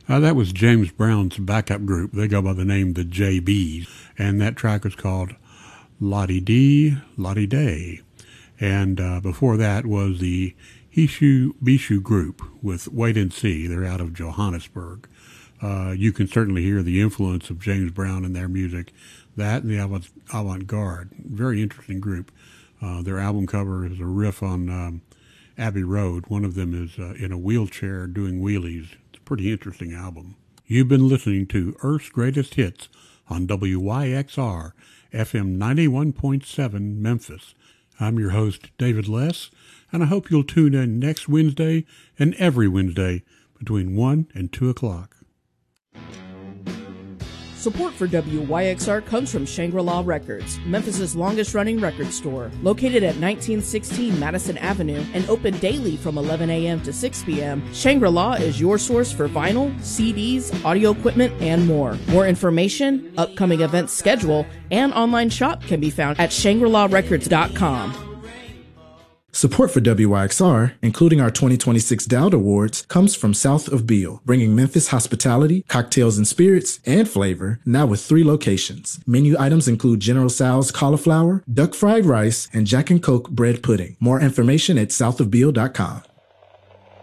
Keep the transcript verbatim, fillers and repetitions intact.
Uh, that was James Brown's backup group. They go by the name the J Bs, and that track was called Lottie Dee, Lottie Day. And uh, before that was the Hishu Bishu group with Wait and See. They're out of Johannesburg. Uh, you can certainly hear the influence of James Brown in their music. That and the avant- avant-garde. Very interesting group. Uh, their album cover is a riff on um, Abbey Road. One of them is uh, in a wheelchair doing wheelies. It's a pretty interesting album. You've been listening to Earth's Greatest Hits on W Y X R, F M ninety-one point seven, Memphis. I'm your host, David Less, and I hope you'll tune in next Wednesday and every Wednesday between one and two o'clock. Support for W Y X R comes from Shangri-La Records, Memphis's longest-running record store. Located at nineteen sixteen Madison Avenue and open daily from eleven a.m. to six p.m., Shangri-La is your source for vinyl, C Ds, audio equipment, and more. More information, upcoming events schedule, and online shop can be found at shangri la records dot com. Support for W Y X R, including our twenty twenty-six Dowd Awards, comes from South of Beale, bringing Memphis hospitality, cocktails and spirits, and flavor, now with three locations. Menu items include General Tso's cauliflower, duck fried rice, and Jack and Coke bread pudding. More information at south of beale dot com.